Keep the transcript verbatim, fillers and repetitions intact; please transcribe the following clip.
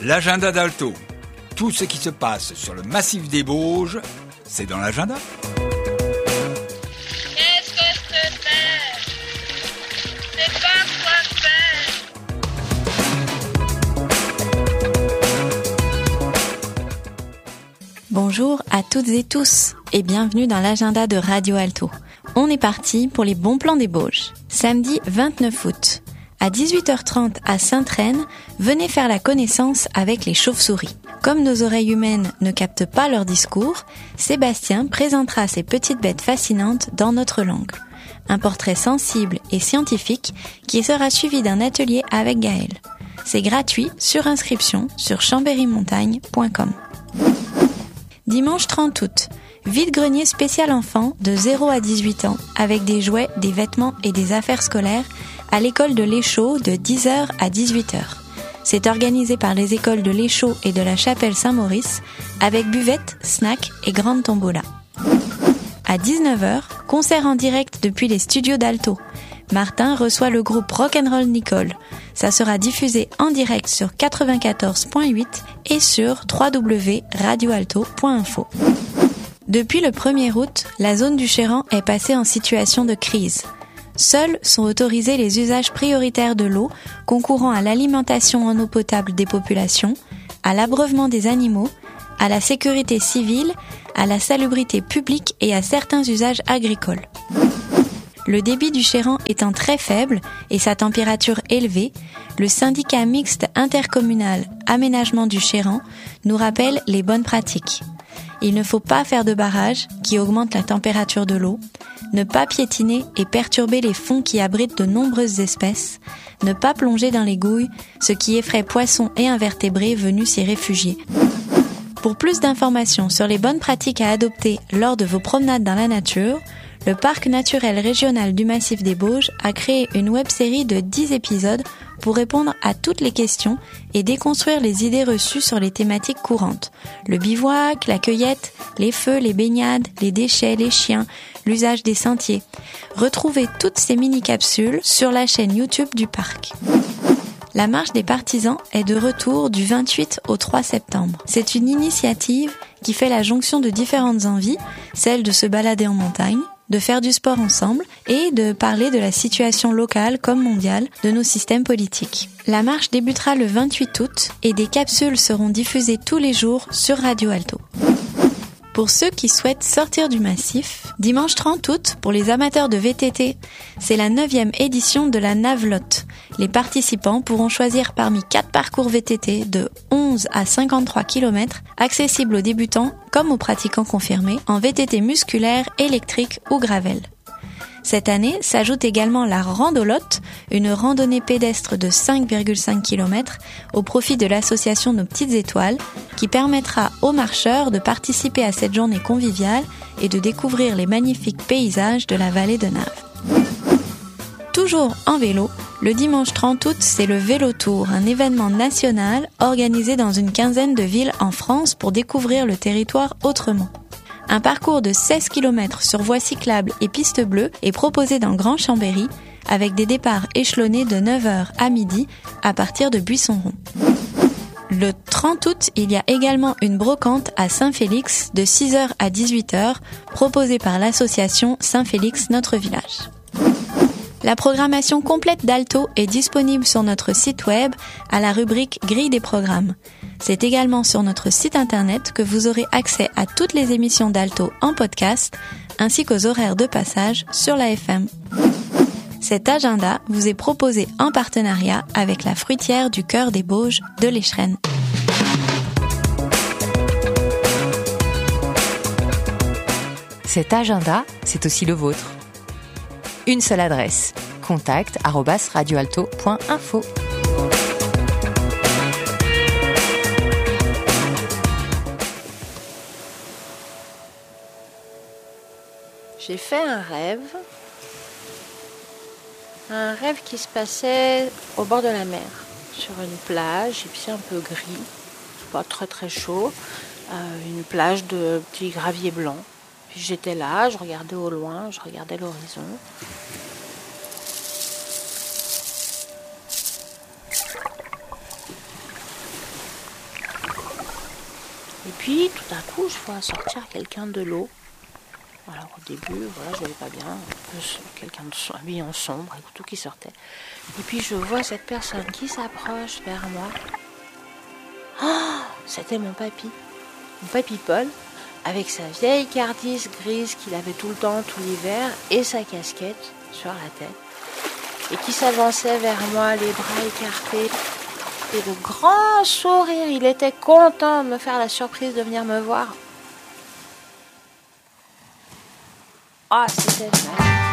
L'agenda d'Alto. Tout ce qui se passe sur le massif des Bauges, c'est dans l'agenda. Qu'est-ce que je peux faire? Je sais pas quoi faire. Bonjour à toutes et tous et bienvenue dans l'agenda de Radio Alto. On est parti pour les bons plans des Bauges. Samedi vingt-neuf août, à dix-huit heures trente à Sainte-Reine, venez faire la connaissance avec les chauves-souris. Comme nos oreilles humaines ne captent pas leur discours, Sébastien présentera ces petites bêtes fascinantes dans notre langue. Un portrait sensible et scientifique qui sera suivi d'un atelier avec Gaël. C'est gratuit sur inscription sur chambérymontagne point com. Dimanche trente août, vide-grenier spécial enfant de zéro à dix-huit ans avec des jouets, des vêtements et des affaires scolaires à l'école de l'Échaud de dix heures à dix-huit heures. C'est organisé par les écoles de l'Échaud et de la Chapelle Saint-Maurice avec buvette, snack et grande tombola. À dix-neuf heures, concert en direct depuis les studios d'Alto. Martin reçoit le groupe Rock'n'Roll Nicole. Ça sera diffusé en direct sur quatre-vingt-quatorze point huit et sur w w w point radio alto point info. Depuis le premier août, la zone du Chéran est passée en situation de crise. Seuls sont autorisés les usages prioritaires de l'eau, concourant à l'alimentation en eau potable des populations, à l'abreuvement des animaux, à la sécurité civile, à la salubrité publique et à certains usages agricoles. Le débit du Chéran étant très faible et sa température élevée, le syndicat mixte intercommunal Aménagement du Chéran nous rappelle les bonnes pratiques. Il ne faut pas faire de barrage qui augmente la température de l'eau, ne pas piétiner et perturber les fonds qui abritent de nombreuses espèces, ne pas plonger dans les gouilles, ce qui effraie poissons et invertébrés venus s'y réfugier. Pour plus d'informations sur les bonnes pratiques à adopter lors de vos promenades dans la nature, le Parc naturel régional du Massif des Bauges a créé une web-série de dix épisodes pour répondre à toutes les questions et déconstruire les idées reçues sur les thématiques courantes. Le bivouac, la cueillette, les feux, les baignades, les déchets, les chiens, l'usage des sentiers. Retrouvez toutes ces mini-capsules sur la chaîne YouTube du parc. La marche des partisans est de retour du vingt-huit au trois septembre. C'est une initiative qui fait la jonction de différentes envies, celle de se balader en montagne, de faire du sport ensemble et de parler de la situation locale comme mondiale de nos systèmes politiques. La marche débutera le vingt-huit août et des capsules seront diffusées tous les jours sur Radio Alto. Pour ceux qui souhaitent sortir du massif, dimanche trente août, pour les amateurs de V T T, c'est la neuvième édition de la Navelotte. Les participants pourront choisir parmi quatre parcours V T T de onze à cinquante-trois kilomètres, accessibles aux débutants comme aux pratiquants confirmés, en V T T musculaire, électrique ou gravel. Cette année s'ajoute également la Randolotte, une randonnée pédestre de cinq virgule cinq kilomètres au profit de l'association Nos Petites Étoiles, qui permettra aux marcheurs de participer à cette journée conviviale et de découvrir les magnifiques paysages de la vallée de Naves. Toujours en vélo, le dimanche trente août, c'est le Vélo Tour, un événement national organisé dans une quinzaine de villes en France pour découvrir le territoire autrement. Un parcours de seize kilomètres sur voies cyclables et pistes bleues est proposé dans Grand Chambéry, avec des départs échelonnés de neuf heures à midi à partir de Buisson-Rond. Le trente août, il y a également une brocante à Saint-Félix de six heures à dix-huit heures, proposée par l'association Saint-Félix Notre Village. La programmation complète d'Alto est disponible sur notre site web à la rubrique Grille des programmes. C'est également sur notre site internet que vous aurez accès à toutes les émissions d'Alto en podcast, ainsi qu'aux horaires de passage sur la F M. Cet agenda vous est proposé en partenariat avec la fruitière du cœur des Bauges de l'Échrennes. Cet agenda, c'est aussi le vôtre. Une seule adresse, contact arobase radioalto point info. J'ai fait un rêve, un rêve qui se passait au bord de la mer, sur une plage, et puis c'est un peu gris, pas très très chaud, euh, une plage de petits graviers blancs. Puis j'étais là, je regardais au loin, je regardais l'horizon. puis tout d'un coup, je vois sortir quelqu'un de l'eau. Alors au début, voilà, je voyais pas bien, un peu quelqu'un de habillé en sombre, et tout qui sortait. Et puis je vois cette personne qui s'approche vers moi. Oh, c'était mon papy, mon papy Paul, avec sa vieille cardise grise qu'il avait tout le temps, tout l'hiver, et sa casquette sur la tête, et qui s'avançait vers moi, les bras écartés, et de grands sourires. Il était content de me faire la surprise de venir me voir. Ah, c'était magique.